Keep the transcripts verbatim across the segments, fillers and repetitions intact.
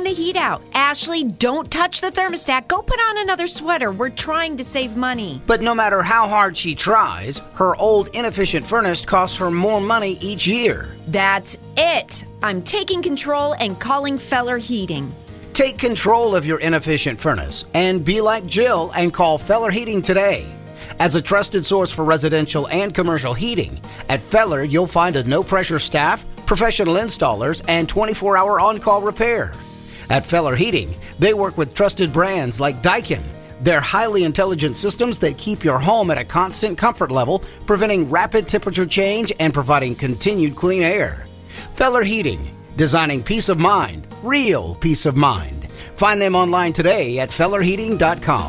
the heat out. Ashley, don't touch the thermostat. Go put on another sweater. We're trying to save money. But no matter how hard she tries, her old inefficient furnace costs her more money each year. That's it. I'm taking control and calling Feller Heating. Take control of your inefficient furnace and be like Jill and call Feller Heating today. As a trusted source for residential and commercial heating, at Feller you'll find a no-pressure staff, professional installers, and twenty-four hour on-call repair. At Feller Heating, they work with trusted brands like Daikin. They're highly intelligent systems that keep your home at a constant comfort level, preventing rapid temperature change and providing continued clean air. Feller Heating, designing peace of mind, real peace of mind. Find them online today at feller heating dot com.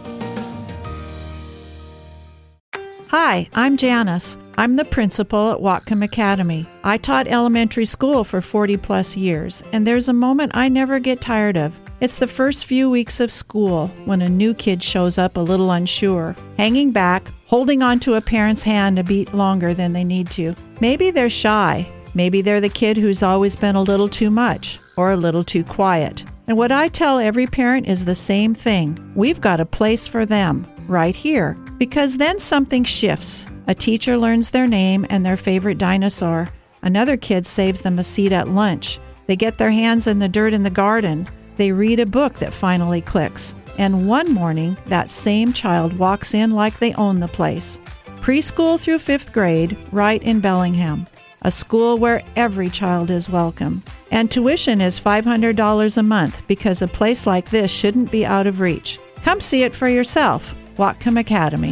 Hi, I'm Janice. I'm the principal at Whatcom Academy. I taught elementary school for forty plus years, and there's a moment I never get tired of. It's the first few weeks of school when a new kid shows up a little unsure, hanging back, holding onto a parent's hand a beat longer than they need to. Maybe they're shy. Maybe they're the kid who's always been a little too much or a little too quiet. And what I tell every parent is the same thing. We've got a place for them right here, because then something shifts. A teacher learns their name and their favorite dinosaur. Another kid saves them a seat at lunch. They get their hands in the dirt in the garden. They read a book that finally clicks. And one morning, that same child walks in like they own the place. Preschool through fifth grade, right in Bellingham. A school where every child is welcome. And tuition is five hundred dollars a month, because a place like this shouldn't be out of reach. Come see it for yourself. Whatcom Academy.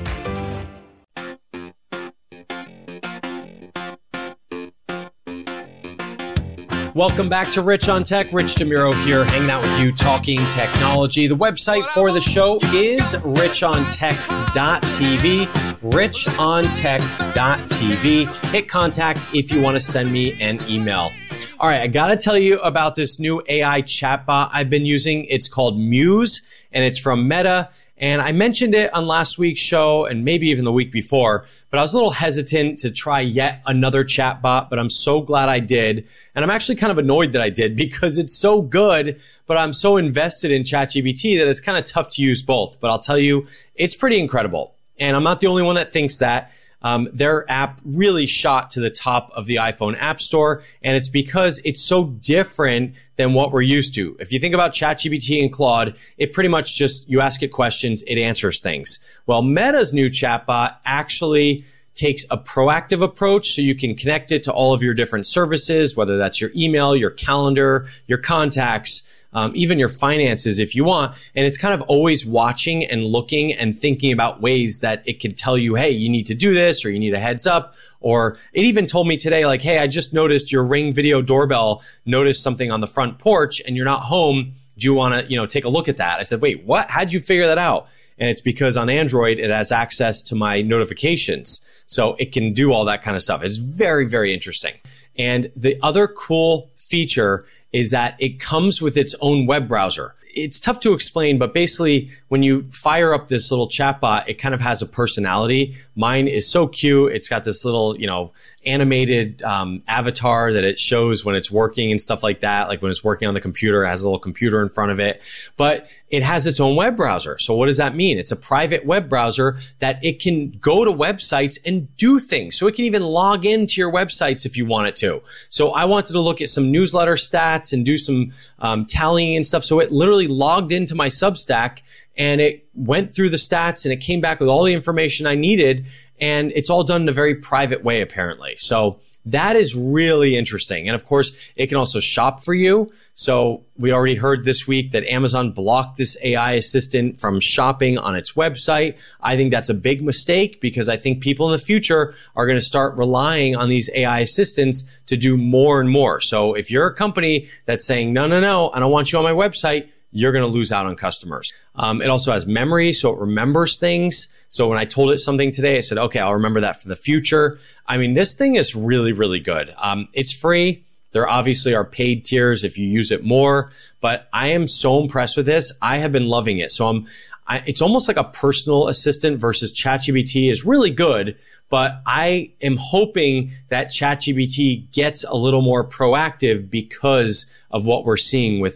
Welcome back to Rich on Tech. Rich DeMuro here, hanging out with you, talking technology. The website for the show is rich on tech dot t v. rich on tech dot t v. Hit contact if you want to send me an email. All right, I got to tell you about this new A I chatbot I've been using. It's called Muse, and it's from Meta. And I mentioned it on last week's show and maybe even the week before, but I was a little hesitant to try yet another chatbot, but I'm so glad I did. And I'm actually kind of annoyed that I did, because it's so good, but I'm so invested in ChatGPT that it's kind of tough to use both. But I'll tell you, it's pretty incredible. And I'm not the only one that thinks that. Um, their app really shot to the top of the iPhone App Store, and it's because it's so different than what we're used to. If you think about ChatGPT and Claude, it pretty much just, you ask it questions, it answers things. Well, Meta's new chatbot actually takes a proactive approach, so you can connect it to all of your different services, whether that's your email, your calendar, your contacts, Um, even your finances if you want. And it's kind of always watching and looking and thinking about ways that it can tell you, hey, you need to do this, or you need a heads up. Or it even told me today, like, hey, I just noticed your Ring video doorbell noticed something on the front porch and you're not home. Do you want to, you know, take a look at that? I said, wait, what? How'd you figure that out? And it's because on Android, it has access to my notifications. So it can do all that kind of stuff. It's very, very interesting. And the other cool feature is that it comes with its own web browser. It's tough to explain, but basically when you fire up this little chatbot, it kind of has a personality. Mine is so cute. It's got this little, you know, animated um, avatar that it shows when it's working and stuff like that. Like when it's working on the computer, it has a little computer in front of it, but it has its own web browser. So what does that mean? It's a private web browser that it can go to websites and do things. So it can even log into your websites if you want it to. So I wanted to look at some newsletter stats and do some um, tallying and stuff. So it literally logged into my Substack and it went through the stats and it came back with all the information I needed. And it's all done in a very private way, apparently. So that is really interesting. And of course, it can also shop for you. So we already heard this week that Amazon blocked this A I assistant from shopping on its website. I think that's a big mistake, because I think people in the future are going to start relying on these A I assistants to do more and more. So if you're a company that's saying, no, no, no, I don't want you on my website, you're going to lose out on customers. Um, it also has memory, so it remembers things. So when I told it something today, I said, okay, I'll remember that for the future. I mean, this thing is really, really good. Um, it's free. There obviously are paid tiers if you use it more, but I am so impressed with this. I have been loving it. So I'm, I, it's almost like a personal assistant versus ChatGPT is really good, but I am hoping that ChatGPT gets a little more proactive because of what we're seeing with